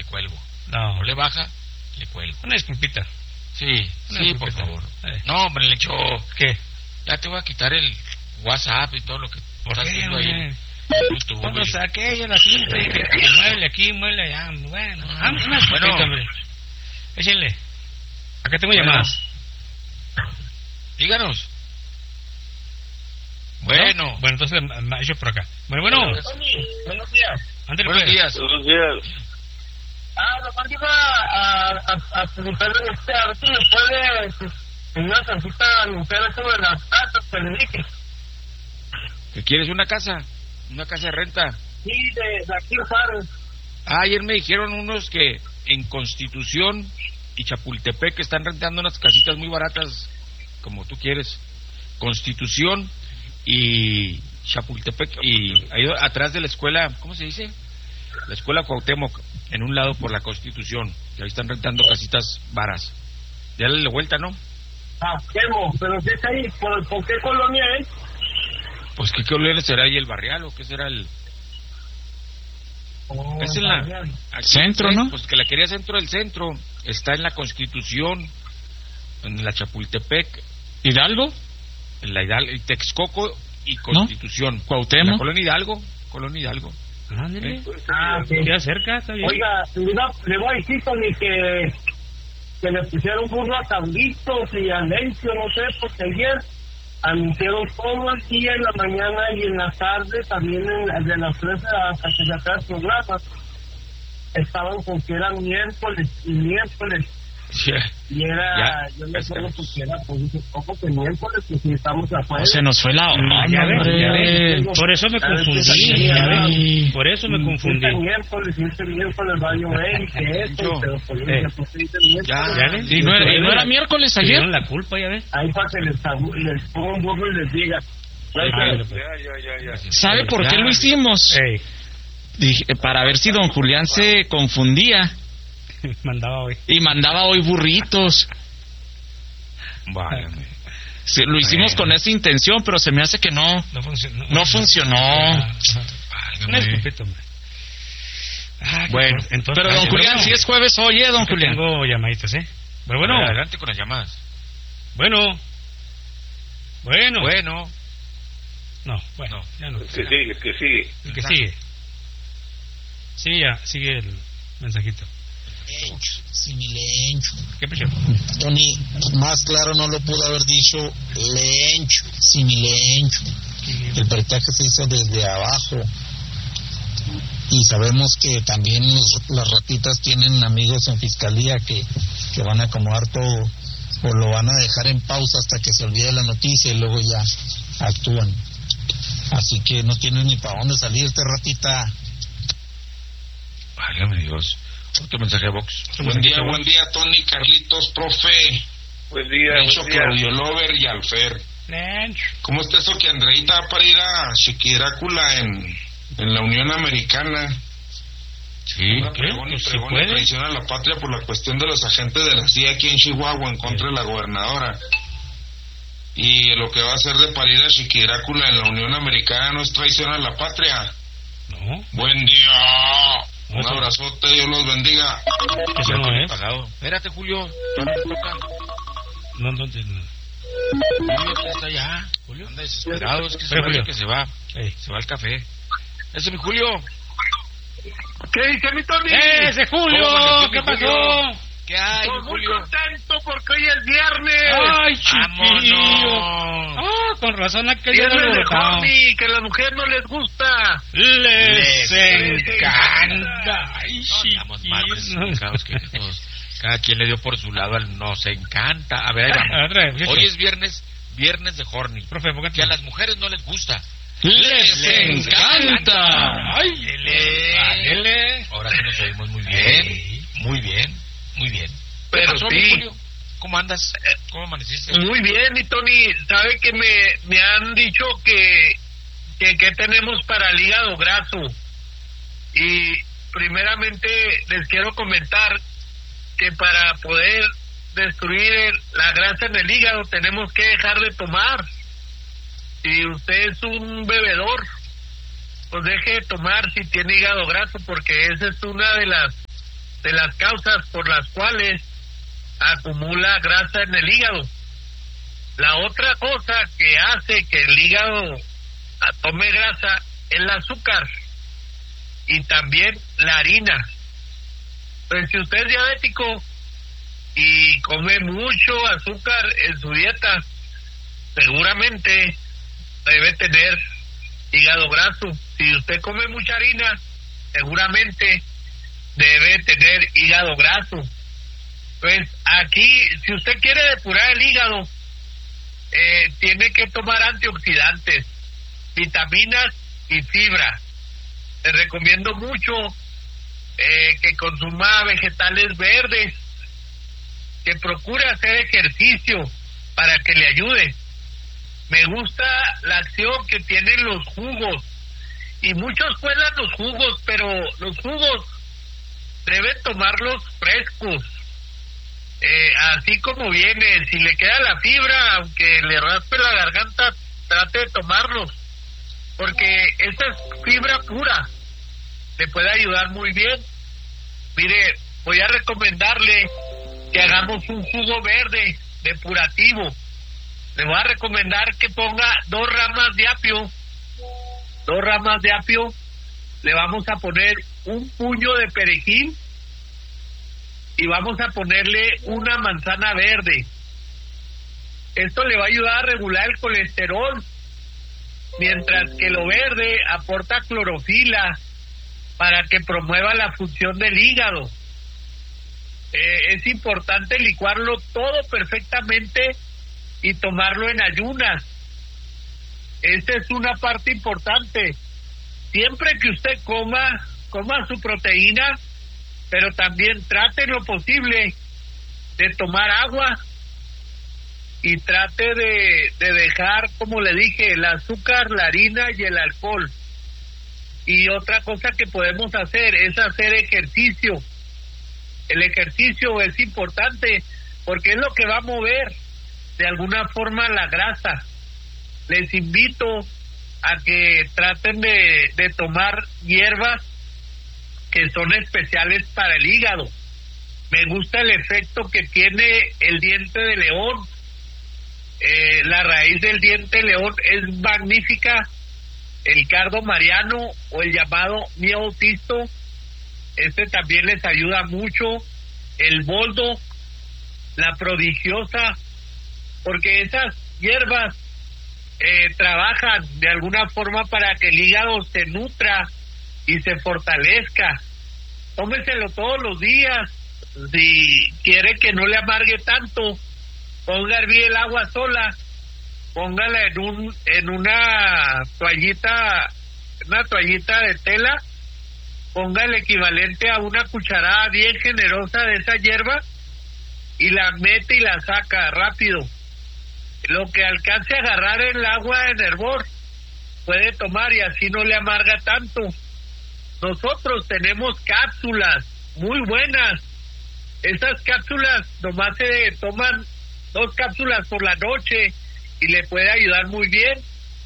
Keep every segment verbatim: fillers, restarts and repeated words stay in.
cuelgo. No. No le baja, le cuelgo. Una disculpita. Sí, Una sí, disculpita. por favor. Eh. No, hombre, Lencho. ¿Qué? Ya te voy a quitar el WhatsApp y todo lo que ¿Por estás qué, viendo ahí. hombre? en YouTube, Cuando güey. saqué yo la cinta y que, que muele aquí, muele allá. Bueno, ah, una disculpita, Bueno. hombre. Échenle. Acá tengo Bueno. llamadas. Díganos. ¿No? Bueno. Bueno, entonces, ma- yo por acá. Bueno, bueno. Buenos días. Ándale, Buenos pues. días. Buenos días. Ah, nomás iba a, a, a preguntarle a usted, a ver si me puede, pues, en una casita anunciar eso de las casas que le dije. ¿Que quieres una casa? ¿Una casa de renta? Sí, de, de aquí en Juárez. Ah, ayer me dijeron unos que en Constitución y Chapultepec están rentando unas casitas muy baratas, como tú quieres. Constitución y Chapultepec, y ahí atrás de la escuela, ¿cómo se dice? La escuela Cuauhtémoc, en un lado por la Constitución, y ahí están rentando casitas varas. Ya le vuelta, ¿no? Ah, quemo, pero si es ahí, ¿por, ¿por qué colonia es? Pues ¿qué colonia será ahí, el Barrial o qué será el...? Oh, Es en la... aquí, Centro, ¿no? Pues que la quería centro del centro, está en la Constitución, en la Chapultepec, ¿Hidalgo? en la Hidalgo, y Texcoco y Constitución. ¿Cuauhtémoc? La Colonia Hidalgo, Colonia Hidalgo. Ándale. ¿Eh? Ah, sí. Queda cerca, está bien. Oiga, le, iba- le voy a decir, Tony, que, que le pusieron burro a Carlitos y a Lencio, no sé, porque ayer anunciaron todo el día, en la mañana y en la tarde, también en, de las tres hasta que se acaba el programa, estaban con que eran miércoles y miércoles. Y era, Ya, yo me ya acuerdo estamos. porque era, pues dije, ¿cómo que miércoles? Que si estamos afuera. Se nos fue la onda, Ya ves, ya ves. hombre. Por eso me A ver, confundí. sí, ya ves. sí. Por eso me Y confundí. Este miércoles, y este miércoles va a llover y que esto, Yo. pero pues, Eh. dije, pues, dice miércoles. Ya, ¿Ya ves? ¿Y no era, y no era miércoles ayer? Tuvieron la culpa, ya ves. Ahí para que les, tabu- les ponga un burro y les diga. Ándale, pues. ¿Sabe por qué lo hicimos? Ey, Dije, para ver si don Julián se confundía mandaba hoy. y mandaba hoy burritos. Válgame. Sí, lo hicimos Bueno. con esa intención, pero se me hace que no. No funcionó. No funcionó. Ah, Válgame. Una disculpita, hombre. Ah, Bueno, qué- entonces, Pero don ah, Julián, bueno. si es jueves, oye, don Es que Julián. Tengo llamaditas, ¿eh? Pero Bueno, bueno, adelante con las llamadas. bueno. Bueno. Bueno, No, bueno, ya no. Que sigue, que sigue. El que sigue. Sí, ya, sigue el mensajito. Lencho, similencho. ¿Qué pecho? Tony, más claro no lo pudo haber dicho lencho, similencho. El peritaje se hizo desde abajo. Y sabemos que también los, las ratitas tienen amigos en fiscalía que, que van a acomodar todo. O lo van a dejar en pausa hasta que se olvide la noticia y luego ya actúan. Así que no tienes ni para dónde salirte, ratita. válgame Dios. Otro mensaje de Vox. Buen día, buen día, Tony, Carlitos, profe. Buen día, Lencho, buen día. Claudio Lover y Alfer. Lencho. ¿Cómo está eso que Andreita va para ir a Chiquirácula en, en la Unión Americana? Sí, Una ¿qué? pregón y Pues, si pregón y puede. traición a la patria por la cuestión de los agentes de la C I A aquí en Chihuahua en contra de la gobernadora. Y lo que va a hacer de para ir a Chiquirácula en la Unión Americana no es traición a la patria. No, Buen día. No, Un eso- abrazote, Dios los bendiga. eso no es. pagado. Espérate, Julio. todavía no toca. No, no, no. Julio ya está allá. Julio anda desesperado. Es que se Pero, va, Julio. que se va. Ey. Se va al café. Ese es mi Julio. ¿Qué dice mi Tony? ¡Ese Julio! ¿Cómo amaneció, ¿Qué mi pasó? Julio? ¿Qué hay, Pues muy Julio? contento porque hoy es viernes. ¡Ay, chiquillo! ¡Vámonos! Ah, con razón aquel día Viernes de alborotado. Horny, que a la mujer no les gusta. Les Les encanta. Ay, Estamos más chiquillo. desubicados que todos. Cada quien le dio por su lado al nos encanta. A ver, ahí vamos. Otra vez, muchacho. Hoy es viernes, viernes de Horny. Profe, ¿por qué Que a las mujeres no les gusta. ¡Les encanta! ¡Ay, L! L. Ahora sí nos oímos muy bien. Muy bien, muy bien. ¿Qué Pero pasó, sí. mi Julio? ¿Cómo andas? ¿Cómo amaneciste? Muy bien, mi Tony. ¿Sabe que me, me han dicho que, que, que tenemos para el hígado graso? Y primeramente les quiero comentar que para poder destruir el- la grasa en el hígado tenemos que dejar de tomar. Si usted es un bebedor, pues deje de tomar si tiene hígado graso, porque esa es una de las de las causas por las cuales acumula grasa en el hígado. La otra cosa que hace que el hígado tome grasa es el azúcar y también la harina. Pues si usted es diabético y come mucho azúcar en su dieta, seguramente debe tener hígado graso. Si usted come mucha harina, seguramente debe tener hígado graso. Pues aquí, si usted quiere depurar el hígado, eh, tiene que tomar antioxidantes, vitaminas y fibra. Le recomiendo mucho eh, que consuma vegetales verdes, que procure hacer ejercicio para que le ayude. Me gusta la acción que tienen los jugos, y muchos cuelan los jugos, pero los jugos deben tomarlos frescos, eh, así como viene. Si le queda la fibra, aunque le raspe la garganta, trate de tomarlos, porque esa es fibra pura, le puede ayudar muy bien. Mire, voy a recomendarle que hagamos un jugo verde depurativo. Le voy a recomendar que ponga dos ramas de apio, dos ramas de apio, le vamos a poner un puño de perejil y vamos a ponerle una manzana verde. Esto le va a ayudar a regular el colesterol, mientras que lo verde aporta clorofila para que promueva la función del hígado. Eh, es importante licuarlo todo perfectamente y tomarlo en ayunas. Esta es una parte importante. Siempre que usted coma, coma su proteína, pero también trate en lo posible de tomar agua y trate de, de dejar, como le dije, el azúcar, la harina y el alcohol. Y otra cosa que podemos hacer es hacer ejercicio. El ejercicio es importante porque es lo que va a mover de alguna forma la grasa. Les invito a que traten de, de tomar hierbas que son especiales para el hígado. Me gusta el efecto que tiene el diente de león. Eh, la raíz del diente de león es magnífica. El cardo mariano o el llamado miotisto, este también les ayuda mucho. El boldo, la prodigiosa, porque esas hierbas eh, trabajan de alguna forma para que el hígado se nutra y se fortalezca. Tómeselo todos los días. Si quiere que no le amargue tanto, ponga a hervir el agua sola, póngala en un en una toallita, una toallita de tela, ponga el equivalente a una cucharada bien generosa de esa hierba y la mete y la saca rápido. Lo que alcance a agarrar el agua en hervor puede tomar y así no le amarga tanto. Nosotros tenemos cápsulas muy buenas. Esas cápsulas nomás se toman dos cápsulas por la noche y le puede ayudar muy bien.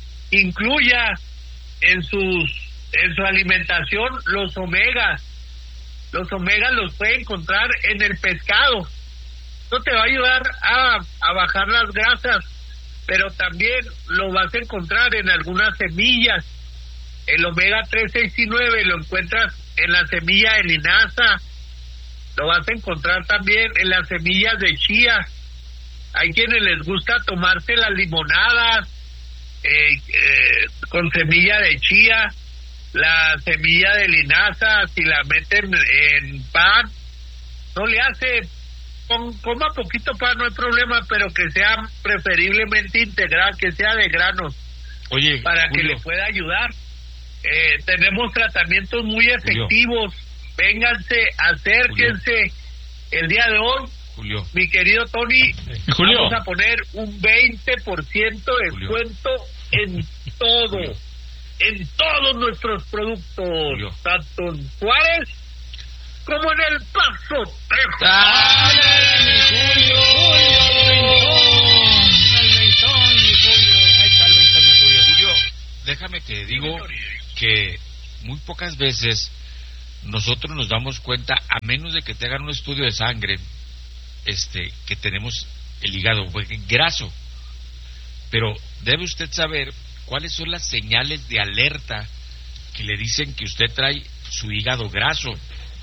Incluya en sus en su alimentación los omegas. Los omegas los puede encontrar en el pescado. Esto te va a ayudar a, a bajar las grasas, pero también lo vas a encontrar en algunas semillas. El omega tres, seis y nueve lo encuentras en la semilla de linaza, lo vas a encontrar también en las semillas de chía. Hay quienes les gusta tomarse las limonadas eh, eh, con semilla de chía, la semilla de linaza, si la meten en pan, no le hace, con, coma poquito pan, no hay problema, pero que sea preferiblemente integral, que sea de granos. Oye, para Julio, que le pueda ayudar. Eh, tenemos tratamientos muy efectivos. Julio. Vénganse, acérquense. Julio. El día de hoy, Julio, mi querido Tony, Julio, vamos a poner un veinte por ciento de descuento en todo, Julio. en todos nuestros productos, Julio. tanto en Juárez como en El Paso, Texas. ¡Ay, Julio! Julio, déjame te digo que muy pocas veces nosotros nos damos cuenta, a menos de que te hagan un estudio de sangre, este, que tenemos el hígado graso. Pero debe usted saber cuáles son las señales de alerta que le dicen que usted trae su hígado graso.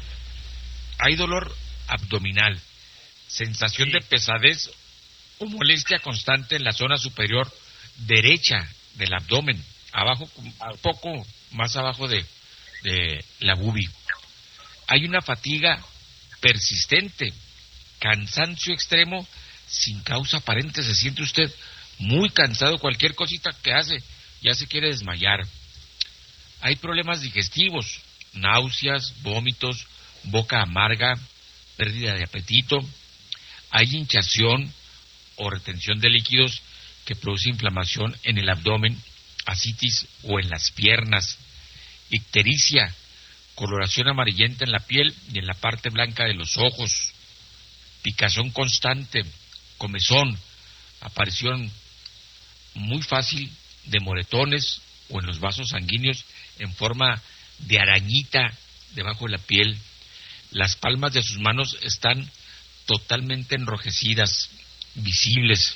Hay dolor abdominal, sensación de pesadez o molestia constante en la zona superior derecha del abdomen, abajo, un poco más abajo de, de la bubi. Hay una fatiga persistente, cansancio extremo sin causa aparente. Se siente usted muy cansado, cualquier cosita que hace ya se quiere desmayar. Hay problemas digestivos, náuseas, vómitos, boca amarga, pérdida de apetito. Hay hinchazón o retención de líquidos que produce inflamación en el abdomen, ascitis o en las piernas. Ictericia, coloración amarillenta en la piel y en la parte blanca de los ojos. Picazón constante, comezón, aparición muy fácil de moretones o en los vasos sanguíneos en forma de arañita debajo de la piel. Las palmas de sus manos están totalmente enrojecidas, visibles.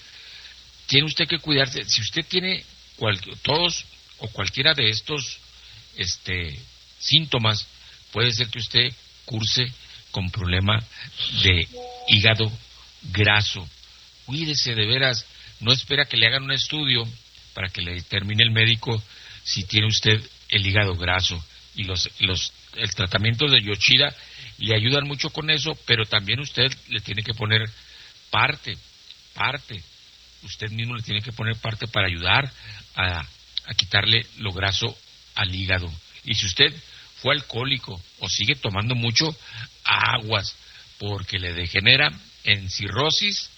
Tiene usted que cuidarse. Si usted tiene cual, todos o cualquiera de estos este, síntomas, puede ser que usted curse con problema de hígado graso. Cuídese de veras. No espera que le hagan un estudio para que le determine el médico si tiene usted el hígado graso. Y los, los el tratamiento de Yoshida le ayudan mucho con eso, pero también usted le tiene que poner parte, parte. Usted mismo le tiene que poner parte para ayudar a, a quitarle lo graso al hígado. Y si usted fue alcohólico o sigue tomando mucho, aguas, porque le degenera en cirrosis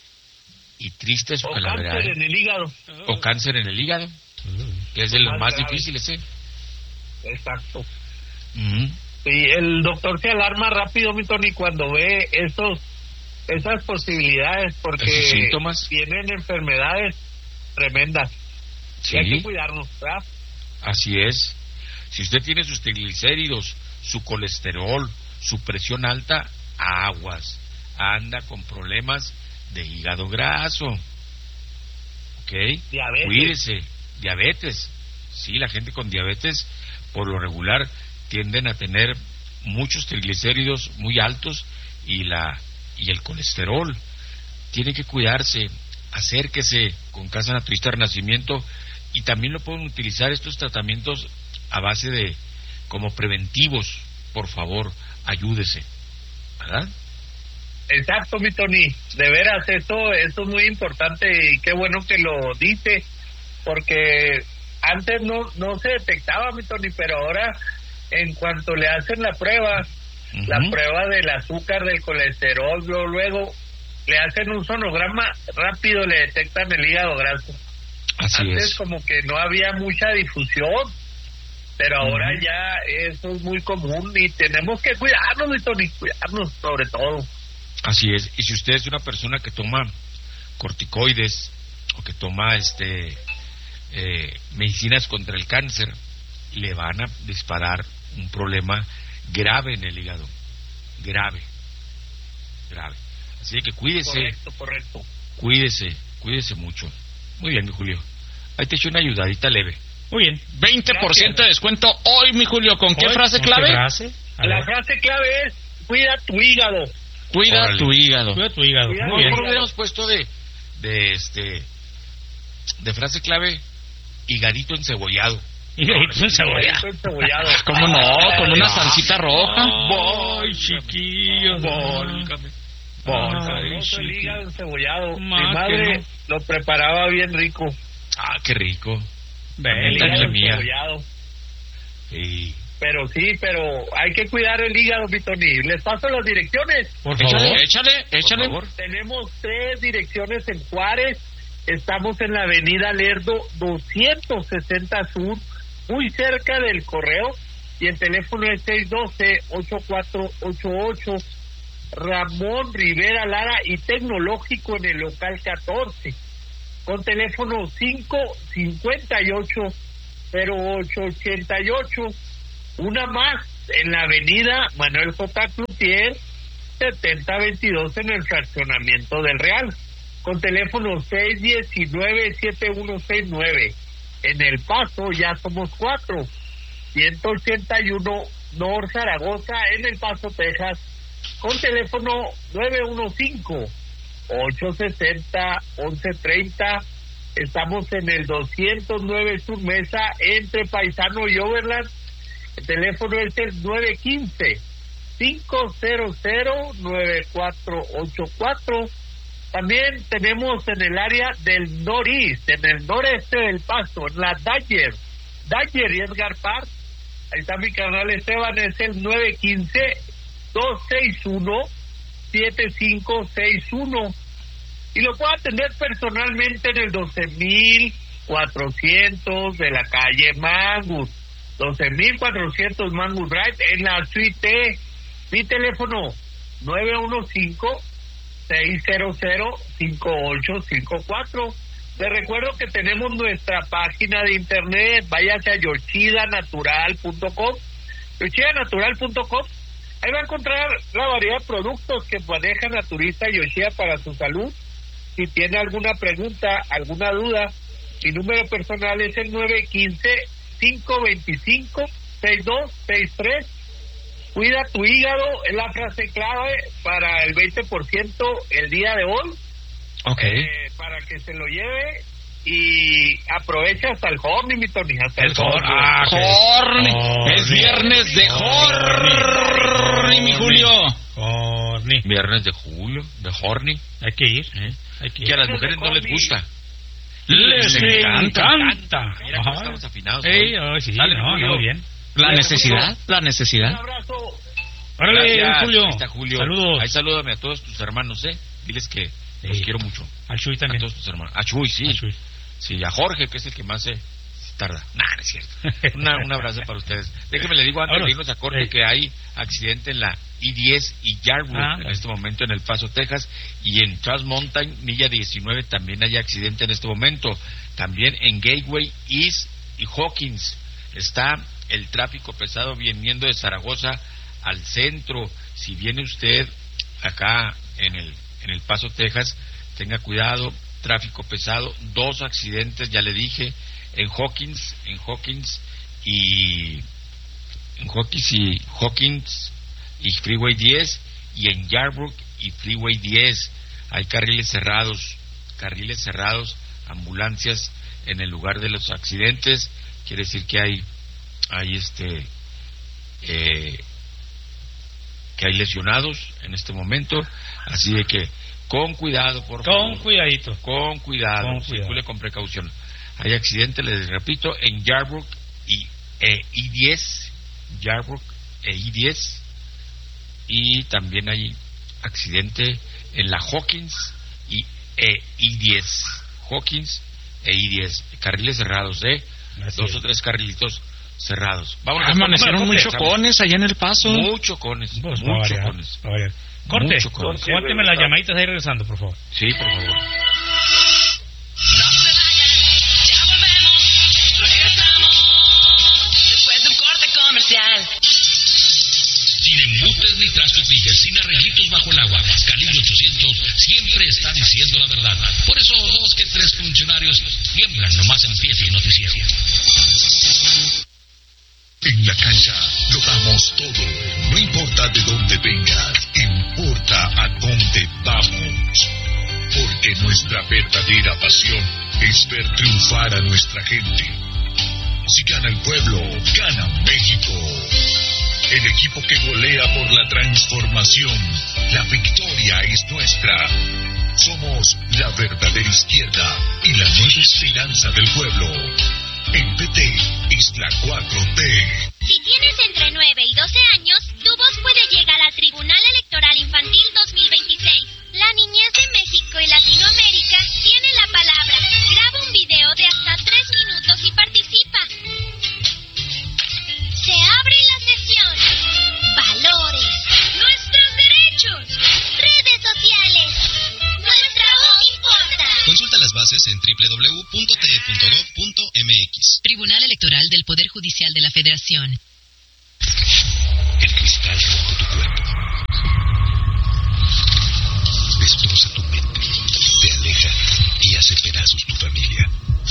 y triste su calavera. O cáncer en el hígado. O cáncer en el hígado, que es de los más difíciles, ¿eh? Exacto. Uh-huh. Sí, el doctor se alarma rápido, mi Tony, cuando ve esos, esas posibilidades, porque ¿esos síntomas? Tienen enfermedades tremendas. Sí. Y hay que cuidarnos, ¿verdad? Así es. Si usted tiene sus triglicéridos, su colesterol, su presión alta, aguas. Anda con problemas de hígado graso. ¿Ok? Diabetes. Cuídese. Diabetes. Sí, la gente con diabetes, por lo regular, tienden a tener muchos triglicéridos muy altos y la y el colesterol. Tiene que cuidarse. Acérquese con Casa Naturista Renacimiento, y también lo pueden utilizar estos tratamientos a base de como preventivos. Por favor, ayúdese, ¿verdad? Exacto, mi Tony. De veras, esto, esto es muy importante y qué bueno que lo dice, porque antes no no se detectaba, mi Tony, pero ahora en cuanto le hacen la prueba, uh-huh. la prueba del azúcar, del colesterol, luego, luego le hacen un sonograma, rápido le detectan el hígado graso. Así antes es. Como que no había mucha difusión, pero ahora uh-huh. ya eso es muy común y tenemos que cuidarnos, mi Tony, cuidarnos sobre todo. Así es. Y si usted es una persona que toma corticoides o que toma este eh, medicinas contra el cáncer, le van a disparar un problema grave en el hígado. Grave. Grave. Así que cuídese. Correcto, correcto. Cuídese, cuídese mucho. Muy bien, mi Julio. Ahí te echo una ayudadita leve. Muy bien. veinte por ciento de descuento hoy, mi Julio. ¿Con qué ¿Hoy? frase ¿Con clave? qué frase? La frase clave es: cuida tu hígado. Cuida Órale. tu hígado. Cuida tu hígado. Cuida Muy bien. ¿Cómo hubiéramos puesto de, de este de frase clave higadito encebollado? Hígadito encebollado. encebollado. ¿Cómo no? Con una salsita roja. Ay, chiquillos. Volcame. Ay, Famoso el hígado encebollado. Ma, Mi madre que lo preparaba bien rico. Ah, qué rico. El También hígado la mía. encebollado. Sí. Pero sí, pero hay que cuidar el hígado, mi Tony. Les paso las direcciones. Por favor. Échale, échale, échale. Por favor. Tenemos tres direcciones en Juárez. Estamos en la avenida Lerdo doscientos sesenta Sur, muy cerca del correo. Y el teléfono es seis uno dos, ocho cuatro ocho ocho. Ramón Rivera Lara y Tecnológico en el local catorce. Con teléfono cinco cinco ocho cero ocho ochenta y ocho. Una más, en la avenida Manuel J. Cloutier, setenta veintidós en el fraccionamiento del Real, con teléfono seis uno nueve, siete uno seis nueve. En El Paso ya somos cuatro, ciento ochenta y uno North Zaragoza, en El Paso, Texas, con teléfono nueve uno cinco, ocho seis cero, once treinta. Estamos en el doscientos nueve Sur Mesa, entre Paisano y Overland. El teléfono es el nueve uno cinco, cinco cero cero, nueve cuatro ocho cuatro. También tenemos en el área del noreste, en el noreste del Paso, en la Dyer, Dyer y Edgar Park. Ahí está mi canal Esteban, es el nueve uno cinco, dos seis uno, siete cinco seis uno. Y lo puedo atender personalmente en el doce mil cuatrocientos de la calle Mangus, doce mil cuatrocientos Mangus Drive, en la suite. Mi teléfono nueve uno cinco, seis cero cero, cinco ocho cinco cuatro. Les recuerdo que tenemos nuestra página de internet. Váyase a yoshida natural punto com, yoshida natural punto com. Ahí va a encontrar la variedad de productos que maneja Naturista Yoshida para su salud. Si tiene alguna pregunta, alguna duda, mi número personal es el nueve uno cinco, cinco dos cinco, seis dos seis tres. Cuida tu hígado, es la frase clave para el veinte por ciento el día de hoy. Ok. Eh, para que se lo lleve y aprovecha hasta el horny, mi Tony. Hasta el, El horny. horny. Ah, Horny. Horny. Es viernes de Horny, mi Julio. Horny. Viernes de julio, de horny. Hay que ir. ¿eh? Hay que Que a ir. las mujeres no les gusta. Les encanta. encanta. Mira cómo Ajá. estamos afinados. Ey, hoy. oh, sí, Dale, no, Julio. no, bien. La necesidad, la Un necesidad. abrazo. Órale, Gracias. Julio. Ahí está Julio. Saludos. Ahí salúdame a todos tus hermanos, ¿eh? Diles que los Sí. quiero mucho. Al Chuy A también. todos tus hermanos. A Chuy, sí. Al Chuy. Sí, a Jorge, que es el que más se tarda. Nah, no es cierto. Una, un abrazo para ustedes. Déjenme le digo antes Vámonos. de irnos a corte Ey. que hay accidente en la I diez y Yarwood Ah, en vale. este momento en El Paso, Texas, y en Trans Mountain, milla diecinueve, también hay accidente en este momento. También en Gateway East y Hawkins está el tráfico pesado viniendo de Zaragoza al centro. Si viene usted acá en el en El Paso, Texas, tenga cuidado, tráfico pesado, dos accidentes, ya le dije, en Hawkins, en Hawkins y en Hawkins y Hawkins y Freeway diez, y en Yarbrough y Freeway diez hay carriles cerrados, carriles cerrados, ambulancias en el lugar de los accidentes. Quiere decir que hay hay este eh, que hay lesionados en este momento, así de que con cuidado, por favor. Con cuidadito. Con cuidado, Con cuidado. circule con precaución. Hay accidente, les repito, en Yarbrough y eh, I diez, Yarbrough e I diez, y también hay accidente en la Hawkins y eh, I diez, Hawkins e I diez, carriles cerrados, ¿eh? Así Dos es. o tres carrilitos cerrados. Vámonos. Amanecieron Vámonos, muy corte. chocones allá en El Paso. Muy chocones, Pues, va a muy variar, chocones. va a variar. Corte. Mucho corte. Cuénteme las llamaditas ahí regresando, por favor. Sí, por favor. Después de un corte comercial. Sin embutes ni trastupijes, sin arreglitos bajo el agua. Calibre ochocientos siempre está diciendo la verdad. Por eso dos que tres funcionarios tiemblan nomás empieza el noticiero. En la cancha lo damos todo. No importa de dónde vengas, importa a dónde vamos. Porque nuestra verdadera pasión es ver triunfar a nuestra gente. Si gana el pueblo, gana México. El equipo que golea por la transformación. La victoria es nuestra. Somos la verdadera izquierda y la nueva esperanza del pueblo. El P T es la cuatro T. Si tienes entre nueve y doce años, tu voz puede llegar al Tribunal Electoral Infantil dos mil veintiséis. La niñez de México y Latinoamérica tiene la palabra. Graba un video de hasta tres minutos y participa. Se abre la sesión. Valores. Nuestros derechos. Redes sociales. Nuestra voz importa. Consulta las bases en doble u doble u doble u punto t e punto gov punto m x. Tribunal Electoral del Poder Judicial de la Federación. El cristal rompe tu cuerpo. Destroza tu mente, te aleja y hace pedazos tu familia.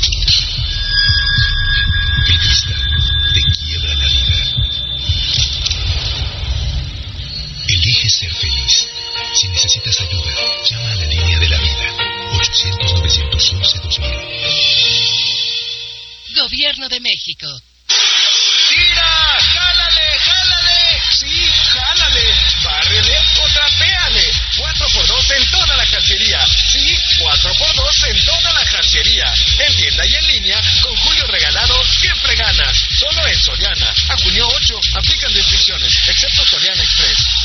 El cristal te quiebra la vida. Elige ser feliz. Si necesitas ayuda, llama a la línea de la vida. ochocientos, novecientos once, dos mil. Gobierno de México. ¡Tira! ¡Jálale! ¡Jálale! ¡Sí! ¡Jálale! ¡Bárrele o trapéale! cuatro por dos en toda la jarcería. Sí, cuatro por dos en toda la jarcería. En tienda y en línea, con Julio Regalado siempre ganas. Solo en Soriana. A junio ocho, aplican restricciones, excepto Soriana Express.